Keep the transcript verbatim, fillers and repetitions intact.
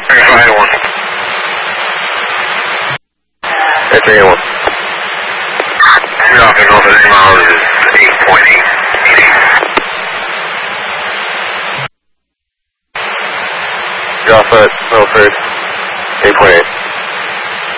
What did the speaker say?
thirty-five eight one. three eight one. Traffic over three miles is eight point eight. Drop at Milford, eight point eight.